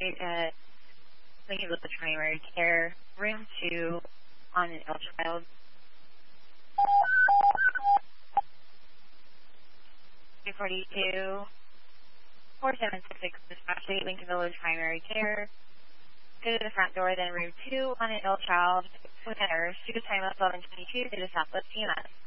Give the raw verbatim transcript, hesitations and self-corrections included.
right at Lincoln Village Primary Care, room two on an ill child. two forty-two, four seven six six, dispatch eight, Lincoln Village Primary Care. Go to the front door, then room two on an ill child with a nurse. Due to time of eleven twenty-two, to the Southwest P M S.